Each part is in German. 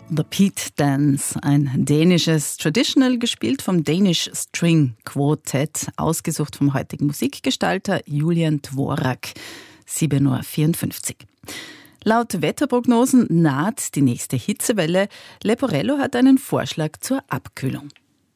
The Pete Dance, ein dänisches Traditional, gespielt vom Danish String Quartet, ausgesucht vom heutigen Musikgestalter Julian Dvorak, 7.54 Uhr. Laut Wetterprognosen naht die nächste Hitzewelle. Leporello hat einen Vorschlag zur Abkühlung.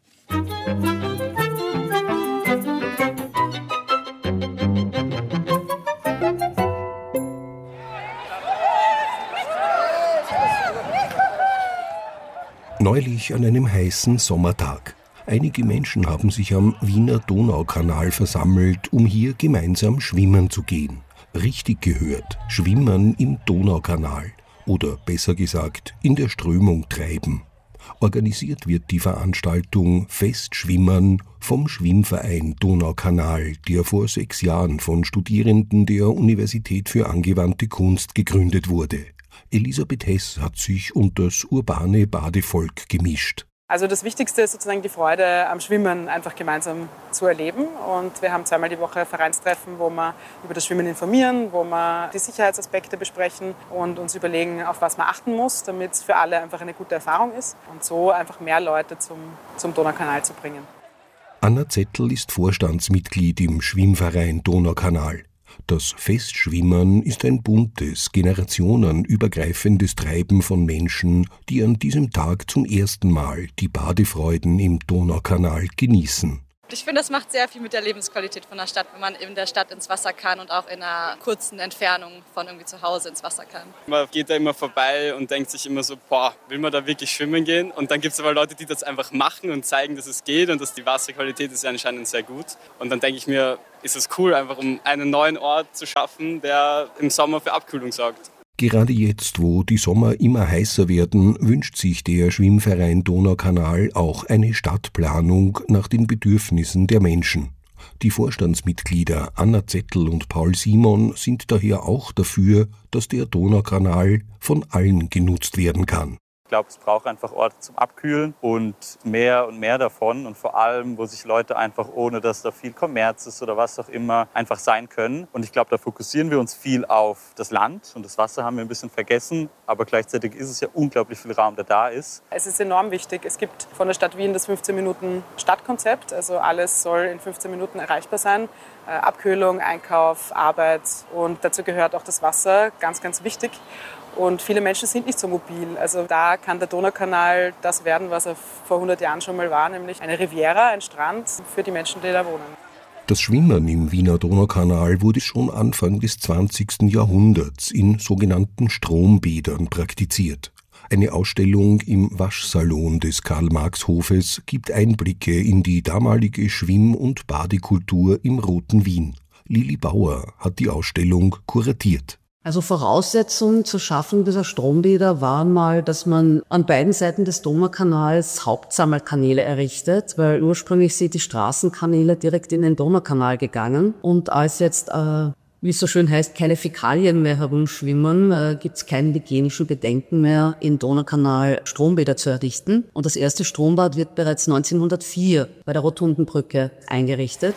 Neulich an einem heißen Sommertag. Einige Menschen haben sich am Wiener Donaukanal versammelt, um hier gemeinsam schwimmen zu gehen. Richtig gehört, schwimmen im Donaukanal. Oder besser gesagt, in der Strömung treiben. Organisiert wird die Veranstaltung Festschwimmern vom Schwimmverein Donaukanal, der vor 6 Jahren von Studierenden der Universität für angewandte Kunst gegründet wurde. Elisabeth Hess hat sich unter das urbane Badevolk gemischt. Also das Wichtigste ist sozusagen die Freude am Schwimmen einfach gemeinsam zu erleben. Und wir haben 2-mal die Woche Vereinstreffen, wo wir über das Schwimmen informieren, wo wir die Sicherheitsaspekte besprechen und uns überlegen, auf was man achten muss, damit es für alle einfach eine gute Erfahrung ist und so einfach mehr Leute zum Donaukanal zu bringen. Anna Zettel ist Vorstandsmitglied im Schwimmverein Donaukanal. Das Festschwimmern ist ein buntes, generationenübergreifendes Treiben von Menschen, die an diesem Tag zum ersten Mal die Badefreuden im Donaukanal genießen. Ich finde, das macht sehr viel mit der Lebensqualität von der Stadt, wenn man in der Stadt ins Wasser kann und auch in einer kurzen Entfernung von irgendwie zu Hause ins Wasser kann. Man geht da immer vorbei und denkt sich immer so, will man da wirklich schwimmen gehen? Und dann gibt es aber Leute, die das einfach machen und zeigen, dass es geht und dass die Wasserqualität ist ja anscheinend sehr gut. Und dann denke ich mir, ist es cool, einfach um einen neuen Ort zu schaffen, der im Sommer für Abkühlung sorgt. Gerade jetzt, wo die Sommer immer heißer werden, wünscht sich der Schwimmverein Donaukanal auch eine Stadtplanung nach den Bedürfnissen der Menschen. Die Vorstandsmitglieder Anna Zettel und Paul Simon sind daher auch dafür, dass der Donaukanal von allen genutzt werden kann. Ich glaube, es braucht einfach Orte zum Abkühlen und mehr davon und vor allem, wo sich Leute einfach, ohne dass da viel Kommerz ist oder was auch immer, einfach sein können. Und ich glaube, da fokussieren wir uns viel auf das Land und das Wasser haben wir ein bisschen vergessen, aber gleichzeitig ist es ja unglaublich viel Raum, der da ist. Es ist enorm wichtig. Es gibt von der Stadt Wien das 15-Minuten-Stadtkonzept, also alles soll in 15 Minuten erreichbar sein. Abkühlung, Einkauf, Arbeit und dazu gehört auch das Wasser, ganz, ganz wichtig. Und viele Menschen sind nicht so mobil. Also da kann der Donaukanal das werden, was er vor 100 Jahren schon mal war, nämlich eine Riviera, ein Strand für die Menschen, die da wohnen. Das Schwimmen im Wiener Donaukanal wurde schon Anfang des 20. Jahrhunderts in sogenannten Strombädern praktiziert. Eine Ausstellung im Waschsalon des Karl-Marx-Hofes gibt Einblicke in die damalige Schwimm- und Badekultur im Roten Wien. Lili Bauer hat die Ausstellung kuratiert. Also Voraussetzung zur Schaffung dieser Strombäder waren mal, dass man an beiden Seiten des Donaukanals Hauptsammelkanäle errichtet, weil ursprünglich sind die Straßenkanäle direkt in den Donaukanal gegangen. Und als jetzt, wie es so schön heißt, keine Fäkalien mehr herumschwimmen, gibt es keinen hygienischen Bedenken mehr, im Donaukanal Strombäder zu errichten. Und das erste Strombad wird bereits 1904 bei der Rotundenbrücke eingerichtet.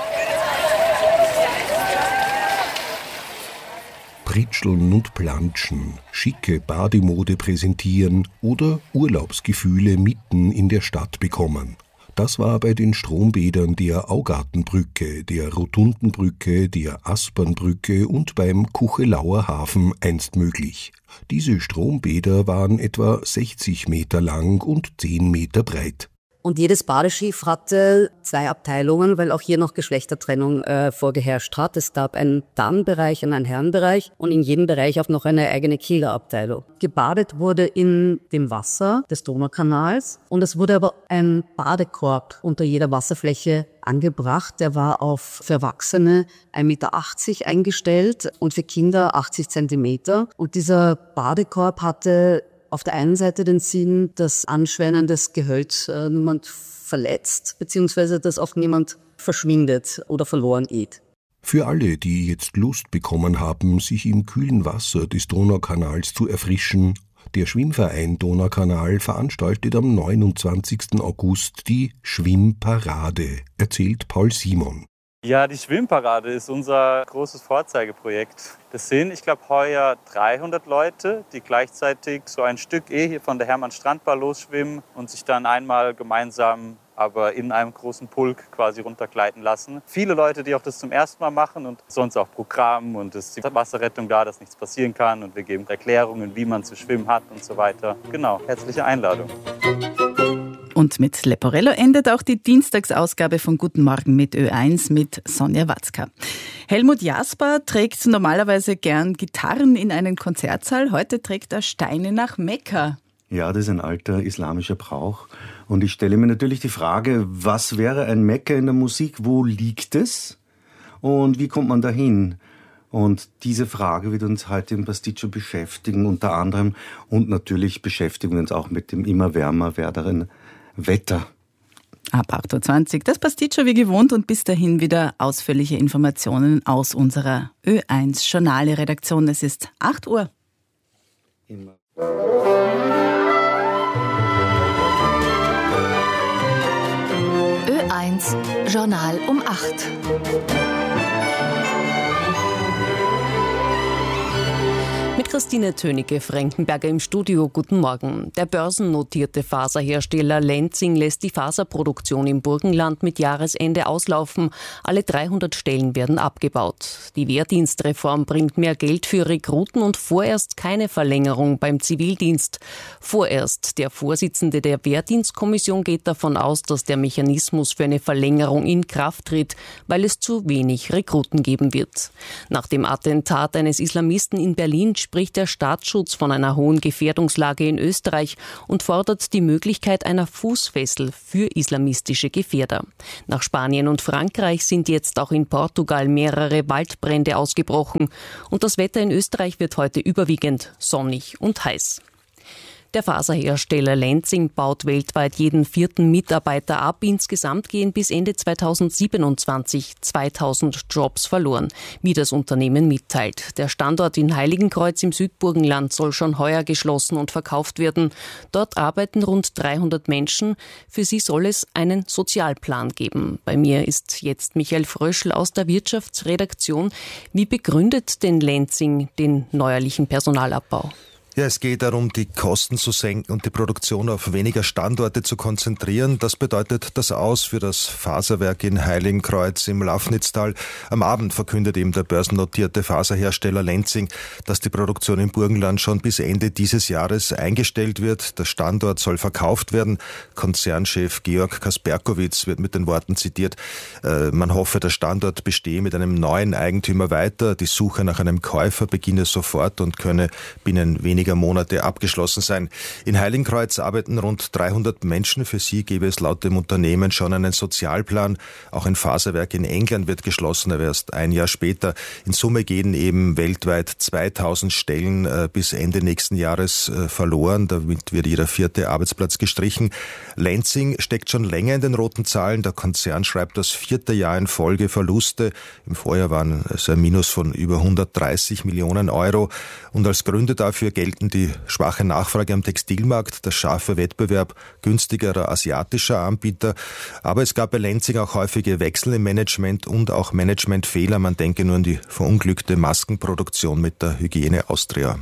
Pritscheln und Planschen, schicke Bademode präsentieren oder Urlaubsgefühle mitten in der Stadt bekommen. Das war bei den Strombädern der Augartenbrücke, der Rotundenbrücke, der Aspernbrücke und beim Kuchelauer Hafen einst möglich. Diese Strombäder waren etwa 60 Meter lang und 10 Meter breit. Und jedes Badeschiff hatte 2 Abteilungen, weil auch hier noch Geschlechtertrennung vorgeherrscht hat. Es gab einen Damenbereich und einen Herrenbereich und in jedem Bereich auch noch eine eigene Kielerabteilung. Gebadet wurde in dem Wasser des Donaukanals und es wurde aber ein Badekorb unter jeder Wasserfläche angebracht. Der war für Erwachsene 1,80 Meter eingestellt und für Kinder 80 Zentimeter. Und dieser Badekorb hatte auf der einen Seite den Sinn, dass Anschwellen des Gehölz niemand verletzt, beziehungsweise dass auch niemand verschwindet oder verloren geht. Für alle, die jetzt Lust bekommen haben, sich im kühlen Wasser des Donaukanals zu erfrischen, der Schwimmverein Donaukanal veranstaltet am 29. August die Schwimmparade, erzählt Paul Simon. Ja, die Schwimmparade ist unser großes Vorzeigeprojekt. Das sind, ich glaube, heuer 300 Leute, die gleichzeitig so ein Stück hier von der Hermann-Strand-Bar losschwimmen und sich dann einmal gemeinsam, aber in einem großen Pulk quasi runtergleiten lassen. Viele Leute, die auch das zum ersten Mal machen und sonst auch Programm und es ist die Wasserrettung da, dass nichts passieren kann und wir geben Erklärungen, wie man zu schwimmen hat und so weiter. Genau, herzliche Einladung. Und mit Leporello endet auch die Dienstagsausgabe von Guten Morgen mit Ö1 mit Sonja Watzka. Helmut Jasper trägt normalerweise gern Gitarren in einen Konzertsaal. Heute trägt er Steine nach Mekka. Ja, das ist ein alter islamischer Brauch. Und ich stelle mir natürlich die Frage, was wäre ein Mekka in der Musik? Wo liegt es? Und wie kommt man dahin? Und diese Frage wird uns heute im Pasticcio beschäftigen, unter anderem. Und natürlich beschäftigen wir uns auch mit dem immer wärmer werdenden Wetter. Ab 8.20 Uhr das Pasticcio wie gewohnt und bis dahin wieder ausführliche Informationen aus unserer Ö1 Journale-Redaktion. Es ist 8 Uhr. Immer. Ö1 Journal um 8. Mit Christine Tönicke-Frankenberger im Studio. Guten Morgen. Der börsennotierte Faserhersteller Lenzing lässt die Faserproduktion im Burgenland mit Jahresende auslaufen. Alle 300 Stellen werden abgebaut. Die Wehrdienstreform bringt mehr Geld für Rekruten und vorerst keine Verlängerung beim Zivildienst. Vorerst. Der Vorsitzende der Wehrdienstkommission geht davon aus, dass der Mechanismus für eine Verlängerung in Kraft tritt, weil es zu wenig Rekruten geben wird. Nach dem Attentat eines Islamisten in Berlin spricht der Staatsschutz von einer hohen Gefährdungslage in Österreich und fordert die Möglichkeit einer Fußfessel für islamistische Gefährder. Nach Spanien und Frankreich sind jetzt auch in Portugal mehrere Waldbrände ausgebrochen und das Wetter in Österreich wird heute überwiegend sonnig und heiß. Der Faserhersteller Lenzing baut weltweit jeden 4. Mitarbeiter ab. Insgesamt gehen bis Ende 2027 2000 Jobs verloren, wie das Unternehmen mitteilt. Der Standort in Heiligenkreuz im Südburgenland soll schon heuer geschlossen und verkauft werden. Dort arbeiten rund 300 Menschen. Für sie soll es einen Sozialplan geben. Bei mir ist jetzt Michael Fröschl aus der Wirtschaftsredaktion. Wie begründet denn Lenzing den neuerlichen Personalabbau? Ja, es geht darum, die Kosten zu senken und die Produktion auf weniger Standorte zu konzentrieren. Das bedeutet das Aus für das Faserwerk in Heiligenkreuz im Lafnitztal. Am Abend verkündet eben der börsennotierte Faserhersteller Lenzing, dass die Produktion im Burgenland schon bis Ende dieses Jahres eingestellt wird. Der Standort soll verkauft werden. Konzernchef Georg Kasperkowitz wird mit den Worten zitiert, man hoffe, der Standort bestehe mit einem neuen Eigentümer weiter. Die Suche nach einem Käufer beginne sofort und könne binnen weniger Monate abgeschlossen sein. In Heiligenkreuz arbeiten rund 300 Menschen. Für sie gäbe es laut dem Unternehmen schon einen Sozialplan. Auch ein Faserwerk in England wird geschlossen, aber erst ein Jahr später. In Summe gehen eben weltweit 2000 Stellen bis Ende nächsten Jahres verloren. Damit wird jeder 4. Arbeitsplatz gestrichen. Lenzing steckt schon länger in den roten Zahlen. Der Konzern schreibt das 4. Jahr in Folge Verluste. Im Vorjahr waren es ein Minus von über 130 Millionen Euro. Und als Gründe dafür gelten die schwache Nachfrage am Textilmarkt, der scharfe Wettbewerb günstigerer asiatischer Anbieter. Aber es gab bei Lenzing auch häufige Wechsel im Management und auch Managementfehler. Man denke nur an die verunglückte Maskenproduktion mit der Hygiene Austria.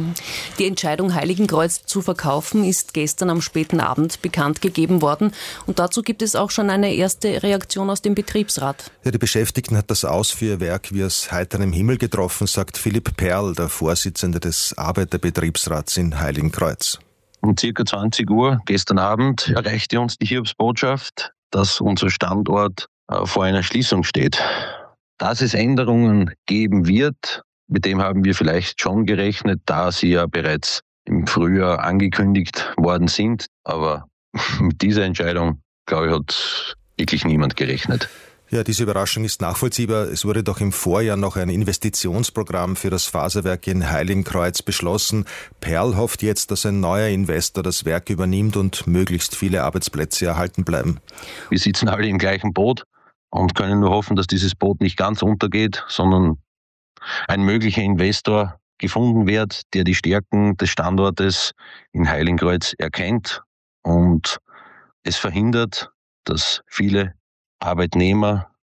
Die Entscheidung, Heiligenkreuz zu verkaufen, ist gestern am späten Abend bekannt gegeben worden. Und dazu gibt es auch schon eine erste Reaktion aus dem Betriebsrat. Ja, die Beschäftigten hat das Aus für ihr Werk wie aus heiterem Himmel getroffen, sagt Philipp Perl, der Vorsitzende des Arbeiterbetriebsrats in Heiligenkreuz. Um ca. 20 Uhr gestern Abend erreichte uns die Hiobsbotschaft, dass unser Standort vor einer Schließung steht. Dass es Änderungen geben wird, mit dem haben wir vielleicht schon gerechnet, da sie ja bereits im Frühjahr angekündigt worden sind. Aber mit dieser Entscheidung, glaube ich, hat wirklich niemand gerechnet. Ja, diese Überraschung ist nachvollziehbar. Es wurde doch im Vorjahr noch ein Investitionsprogramm für das Faserwerk in Heiligenkreuz beschlossen. Perl hofft jetzt, dass ein neuer Investor das Werk übernimmt und möglichst viele Arbeitsplätze erhalten bleiben. Wir sitzen alle im gleichen Boot und können nur hoffen, dass dieses Boot nicht ganz untergeht, sondern ein möglicher Investor gefunden wird, der die Stärken des Standortes in Heiligenkreuz erkennt und es verhindert, dass viele Arbeitnehmer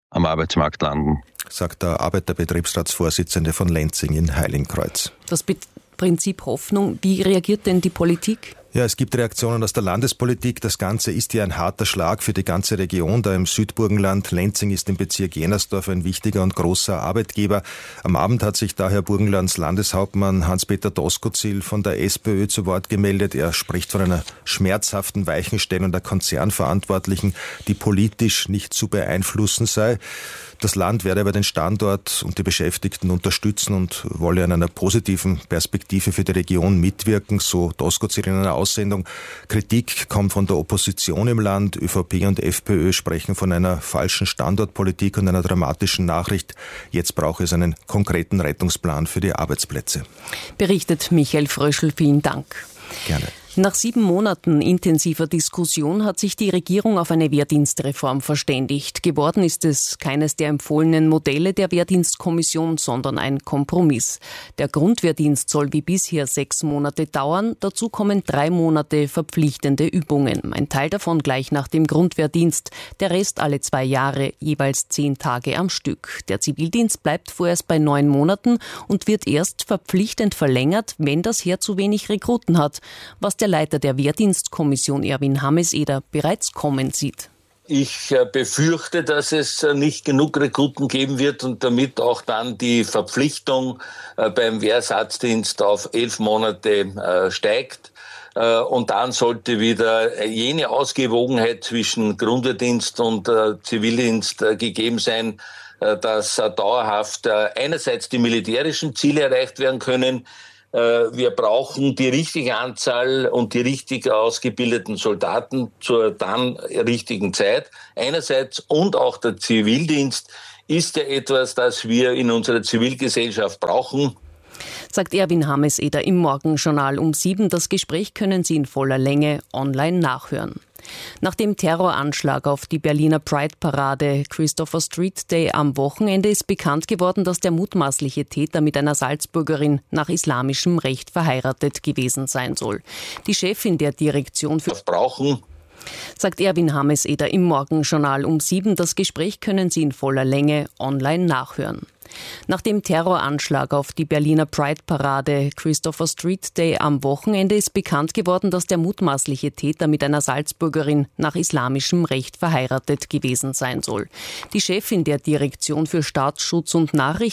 am Arbeitsmarkt landen. Sagt der Arbeiterbetriebsratsvorsitzende von Lenzing in Heiligenkreuz. Das Prinzip Hoffnung, wie reagiert denn die Politik? Ja, es gibt Reaktionen aus der Landespolitik. Das Ganze ist ja ein harter Schlag für die ganze Region, da im Südburgenland. Lenzing ist im Bezirk Jennersdorf ein wichtiger und großer Arbeitgeber. Am Abend hat sich daher Burgenlands Landeshauptmann Hans-Peter Doskozil von der SPÖ zu Wort gemeldet. Er spricht von einer schmerzhaften Weichenstellung der Konzernverantwortlichen, die politisch nicht zu beeinflussen sei. Das Land werde aber den Standort und die Beschäftigten unterstützen und wolle an einer positiven Perspektive für die Region mitwirken, so Doskozil in einer Aussendung. Kritik kommt von der Opposition im Land. ÖVP und FPÖ sprechen von einer falschen Standortpolitik und einer dramatischen Nachricht. Jetzt brauche es einen konkreten Rettungsplan für die Arbeitsplätze. Berichtet Michael Fröschl, vielen Dank. Gerne. Nach 7 Monaten intensiver Diskussion hat sich die Regierung auf eine Wehrdienstreform verständigt. Geworden ist es keines der empfohlenen Modelle der Wehrdienstkommission, sondern ein Kompromiss. Der Grundwehrdienst soll wie bisher 6 Monate dauern. Dazu kommen 3 Monate verpflichtende Übungen. Ein Teil davon gleich nach dem Grundwehrdienst, der Rest alle 2 Jahre, jeweils 10 Tage am Stück. Der Zivildienst bleibt vorerst bei 9 Monaten und wird erst verpflichtend verlängert, wenn das Heer zu wenig Rekruten hat, was der Leiter der Wehrdienstkommission Erwin Hammes-Eder bereits kommen sieht. Ich befürchte, dass es nicht genug Rekruten geben wird und damit auch dann die Verpflichtung beim Wehrersatzdienst auf 11 Monate steigt. Und dann sollte wieder jene Ausgewogenheit zwischen Grundwehrdienst und Zivildienst gegeben sein, dass dauerhaft einerseits die militärischen Ziele erreicht werden können. Wir brauchen die richtige Anzahl und die richtig ausgebildeten Soldaten zur dann richtigen Zeit. Einerseits und auch der Zivildienst ist ja etwas, das wir in unserer Zivilgesellschaft brauchen. Sagt Erwin Hammes-Eder im Morgenjournal um 7. Das Gespräch können Sie in voller Länge online nachhören. Nach dem Terroranschlag auf die Berliner Pride-Parade Christopher Street Day am Wochenende ist bekannt geworden, dass der mutmaßliche Täter mit einer Salzburgerin nach islamischem Recht verheiratet gewesen sein soll. Die Chefin der Direktion für Brauchen, sagt Erwin Hammes-Eder im Morgenjournal um 7. Das Gespräch können Sie in voller Länge online nachhören. Nach dem Terroranschlag auf die Berliner Pride-Parade Christopher Street Day am Wochenende ist bekannt geworden, dass der mutmaßliche Täter mit einer Salzburgerin nach islamischem Recht verheiratet gewesen sein soll. Die Chefin der Direktion für Staatsschutz und Nachrichten